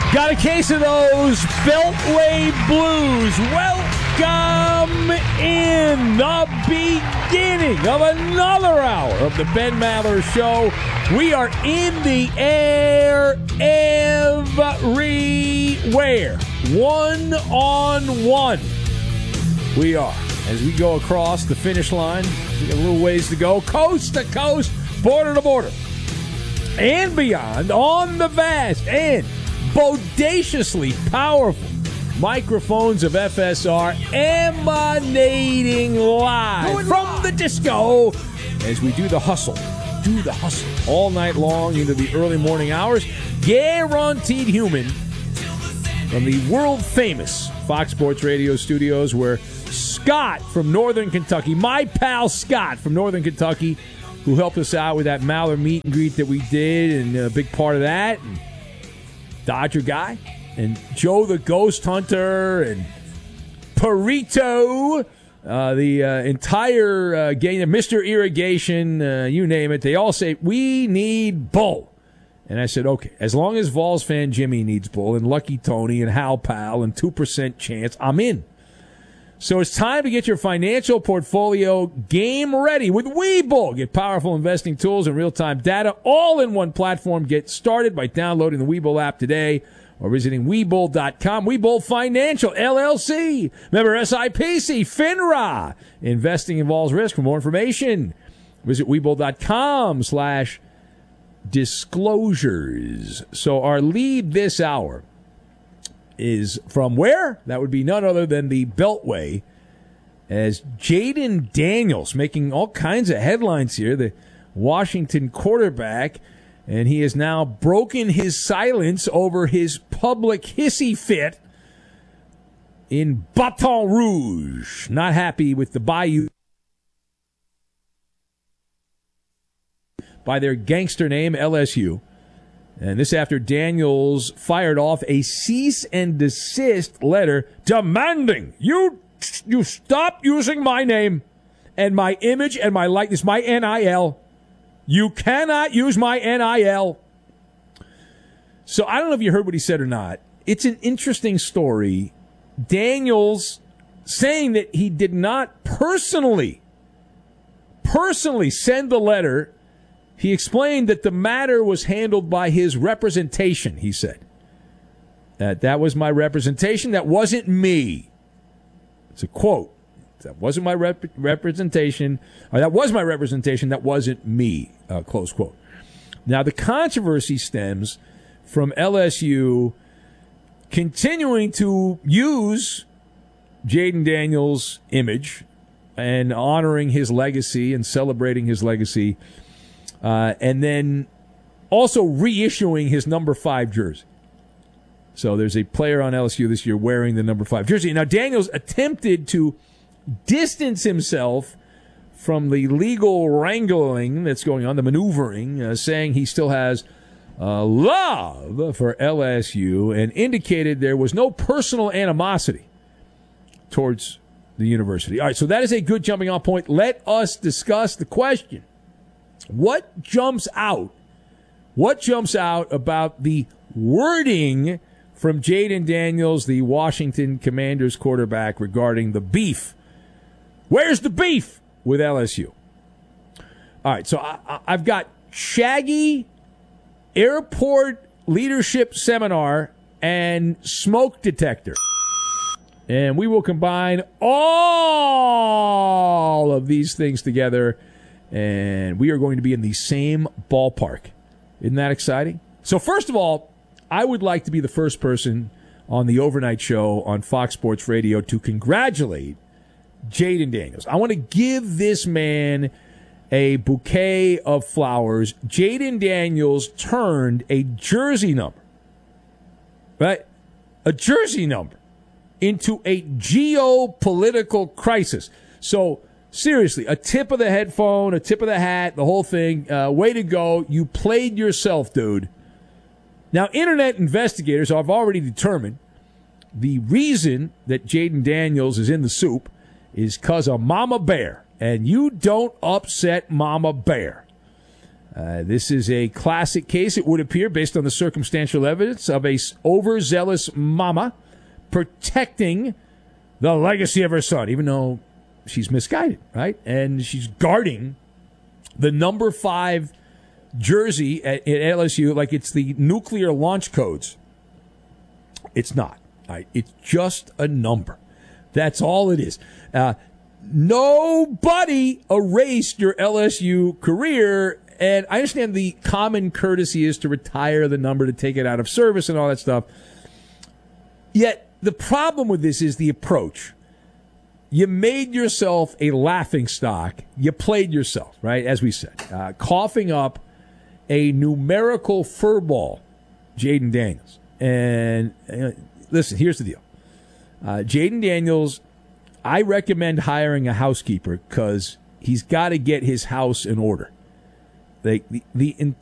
Got a case of those Beltway Blues. Welcome in the beginning of another hour of the Ben Maller Show. We are in the air everywhere. One-on-one. We are. As we go across the finish line, we got a little ways to go. Coast to coast, border to border, and beyond on the vast and bodaciously powerful microphones of FSR, emanating live from the disco as we do the hustle all night long into the early morning hours. Guaranteed human from the world famous Fox Sports Radio studios, where Scott from Northern Kentucky, my pal Scott from Northern Kentucky, who helped us out with that Maller meet and greet that we did, and a big part of that, and Dodger guy, and Joe the Ghost Hunter, and Perito, the entire gang, Mr. Irrigation, you name it. They all say, we need Bull. And I said, okay, as long as Vols fan Jimmy needs Bull, and Lucky Tony, and Hal Pal, and 2% chance, I'm in. So it's time to get your financial portfolio game ready with Webull. Get powerful investing tools and real-time data all in one platform. Get started by downloading the Webull app today or visiting Webull.com. Webull Financial, LLC. Member SIPC, FINRA. Investing involves risk. For more information, visit Webull.com/disclosures. So our lead this hour is from where? That would be none other than the Beltway, as Jayden Daniels making all kinds of headlines here, the Washington quarterback, and he has now broken his silence over his public hissy fit in Baton Rouge. Not happy with the Bayou by their gangster name, LSU. And this after Daniels fired off a cease and desist letter demanding you stop using my name and my image and my likeness, my NIL. You cannot use my NIL. So I don't know if you heard what he said or not. It's an interesting story. Daniels saying that he did not personally send the letter. He explained that the matter was handled by his representation, he said. That was my representation. That wasn't me. It's a quote. That wasn't my representation. Or that was my representation. That wasn't me. Close quote. Now, the controversy stems from LSU continuing to use Jayden Daniels' image and honoring his legacy and celebrating his legacy. And then also reissuing his number 5 jersey. So there's a player on LSU this year wearing the number 5 jersey. Now, Daniels attempted to distance himself from the legal wrangling that's going on, the maneuvering, saying he still has love for LSU, and indicated there was no personal animosity towards the university. All right, so that is a good jumping off point. Let us discuss the question. What jumps out? What jumps out about the wording from Jayden Daniels, the Washington Commanders quarterback, regarding the beef? Where's the beef with LSU? All right, so I've got Shaggy, Airport Leadership Seminar, and Smoke Detector. And we will combine all of these things together, and we are going to be in the same ballpark. Isn't that exciting? So first of all, I would like to be the first person on the overnight show on Fox Sports Radio to congratulate Jayden Daniels. I want to give this man a bouquet of flowers. Jayden Daniels turned a jersey number, right? A jersey number into a geopolitical crisis. So seriously, a tip of the headphone, a tip of the hat, the whole thing. Way to go. You played yourself, dude. Now, internet investigators have already determined the reason that Jayden Daniels is in the soup is because of Mama Bear. And you don't upset Mama Bear. This is a classic case, it would appear, based on the circumstantial evidence of a overzealous mama protecting the legacy of her son, even though she's misguided, right? And she's guarding the number 5 jersey at LSU like it's the nuclear launch codes. It's not. Right? It's just a number. That's all it is. Nobody erased your LSU career, and I understand the common courtesy is to retire the number, to take it out of service and all that stuff. Yet the problem with this is the approach. You made yourself a laughingstock. You played yourself, right? As we said, coughing up a numerical furball, Jayden Daniels. And listen, here's the deal. Jayden Daniels, I recommend hiring a housekeeper because he's got to get his house in order. The